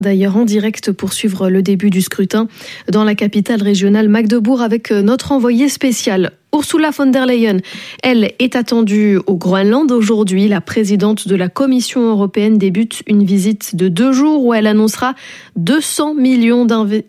D'ailleurs en direct pour suivre le début du scrutin dans la capitale régionale Magdebourg avec notre envoyé spécial. Ursula von der Leyen, elle est attendue au Groenland aujourd'hui. La présidente de la Commission européenne débute une visite de 2 jours où elle annoncera 200 millions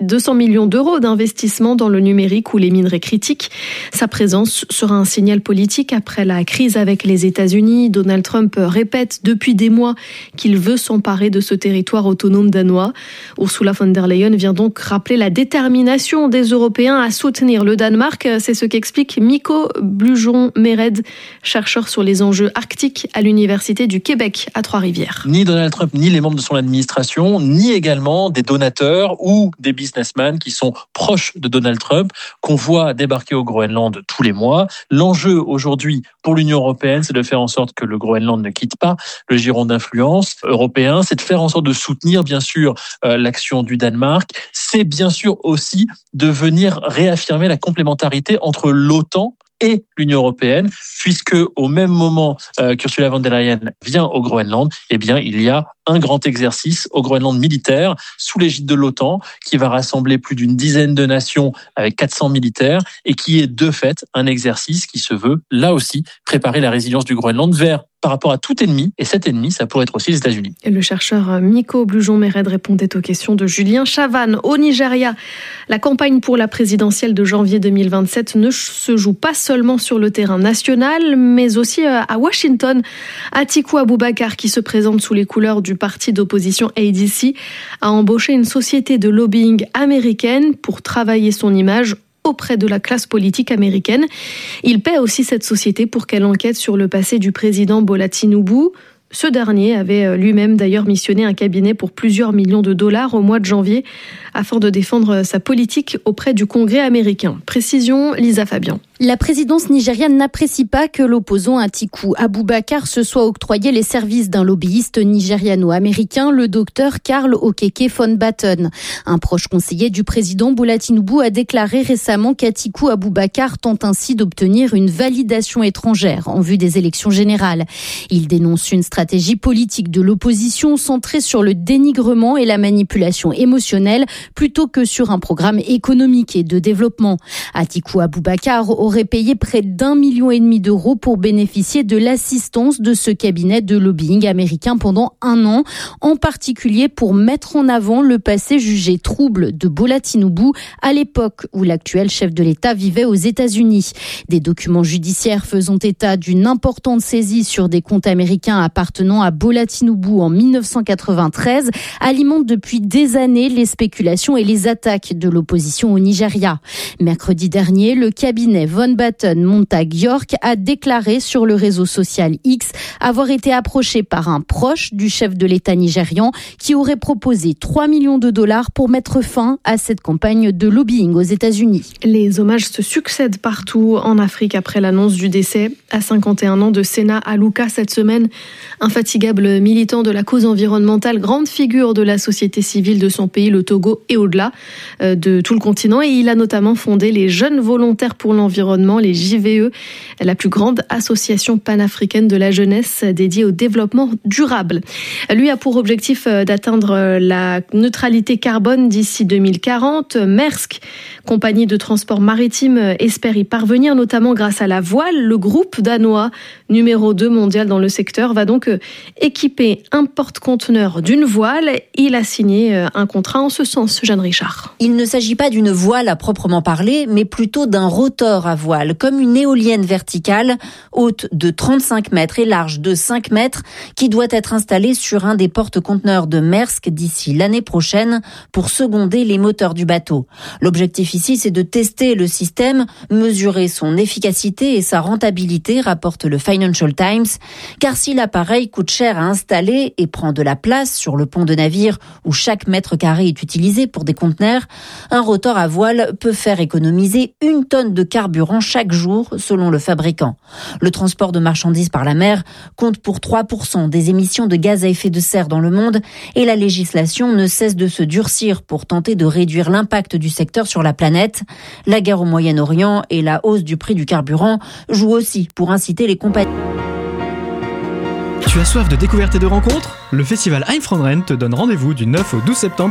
d'euros d'investissement dans le numérique ou les minerais critiques. Sa présence sera un signal politique après la crise avec les États-Unis. Donald Trump répète depuis des mois qu'il veut s'emparer de ce territoire autonome danois. Ursula von der Leyen vient donc rappeler la détermination des Européens à soutenir le Danemark. C'est ce qu'explique Mikko Blujon-Mered, chercheur sur les enjeux arctiques à l'Université du Québec à Trois-Rivières. Ni Donald Trump, ni les membres de son administration, ni également des donateurs ou des businessmen qui sont proches de Donald Trump, qu'on voit débarquer au Groenland tous les mois. L'enjeu aujourd'hui pour l'Union européenne, c'est de faire en sorte que le Groenland ne quitte pas le giron d'influence européen. C'est de faire en sorte de soutenir, bien sûr, l'action du Danemark. C'est bien sûr aussi de venir réaffirmer la complémentarité entre l'OTAN et l'Union européenne, puisque au même moment qu'Ursula von der Leyen vient au Groenland, eh bien, il y a un grand exercice au Groenland militaire sous l'égide de l'OTAN qui va rassembler plus d'une dizaine de nations avec 400 militaires et qui est de fait un exercice qui se veut là aussi préparer la résilience du Groenland par rapport à tout ennemi, et cet ennemi, ça pourrait être aussi les États-Unis. Le chercheur Mikko Blujon-Mered répondait aux questions de Julien Chavannes. Au Nigeria, la campagne pour la présidentielle de janvier 2027 ne se joue pas seulement sur le terrain national, mais aussi à Washington. Atiku Abubakar, qui se présente sous les couleurs du parti d'opposition ADC, a embauché une société de lobbying américaine pour travailler son image auprès de la classe politique américaine. Il paie aussi cette société pour qu'elle enquête sur le passé du président Bola Tinubu. Ce dernier avait lui-même d'ailleurs missionné un cabinet pour plusieurs millions de dollars au mois de janvier afin de défendre sa politique auprès du Congrès américain. Précision, Lisa Fabian. La présidence nigériane n'apprécie pas que l'opposant Atiku Abubakar se soit octroyé les services d'un lobbyiste nigériano-américain, le docteur Karl Okeke von Batten. Un proche conseiller du président Bola Tinubu a déclaré récemment qu'Atiku Abubakar tente ainsi d'obtenir une validation étrangère en vue des élections générales. Il dénonce une stratégie politique de l'opposition centrée sur le dénigrement et la manipulation émotionnelle plutôt que sur un programme économique et de développement. Atiku Abubakar aurait payé près d'1,5 million d'euros pour bénéficier de l'assistance de ce cabinet de lobbying américain pendant 1 an, en particulier pour mettre en avant le passé jugé trouble de Bola Tinubu à l'époque où l'actuel chef de l'État vivait aux États-Unis. Des documents judiciaires faisant état d'une importante saisie sur des comptes américains appartenant à Bola Tinubu en 1993 alimentent depuis des années les spéculations et les attaques de l'opposition au Nigeria. Mercredi dernier, le cabinet Von Batten Montag York a déclaré sur le réseau social X avoir été approché par un proche du chef de l'État nigérian qui aurait proposé 3 millions de dollars pour mettre fin à cette campagne de lobbying aux États-Unis. Les hommages se succèdent partout en Afrique après l'annonce du décès à 51 ans de Sena Aluka cette semaine. Infatigable militant de la cause environnementale, grande figure de la société civile de son pays, le Togo, et au-delà de tout le continent. Et il a notamment fondé les Jeunes Volontaires pour l'Environnement, les JVE, la plus grande association panafricaine de la jeunesse dédiée au développement durable. Lui a pour objectif d'atteindre la neutralité carbone d'ici 2040. Maersk, compagnie de transport maritime, espère y parvenir, notamment grâce à la voile. Le groupe danois, numéro 2 mondial dans le secteur, va donc équiper un porte-conteneur d'une voile. Il a signé un contrat en ce sens, Jeanne Richard. Il ne s'agit pas d'une voile à proprement parler, mais plutôt d'un rotor à voile, comme une éolienne verticale, haute de 35 mètres et large de 5 mètres, qui doit être installée sur un des porte-conteneurs de Maersk d'ici l'année prochaine pour seconder les moteurs du bateau. L'objectif ici, c'est de tester le système, mesurer son efficacité et sa rentabilité, rapporte le Financial Times, car si l'appareil coûte cher à installer et prend de la place sur le pont de navire où chaque mètre carré est utilisé pour des conteneurs, un rotor à voile peut faire économiser 1 tonne de carburant chaque jour, selon le fabricant. Le transport de marchandises par la mer compte pour 3% des émissions de gaz à effet de serre dans le monde et la législation ne cesse de se durcir pour tenter de réduire l'impact du secteur sur la planète. La guerre au Moyen-Orient et la hausse du prix du carburant jouent aussi pour inciter les compagnies. Tu as soif de découverte et de rencontres ? Le festival I'm From Rennes te donne rendez-vous du 9 au 12 septembre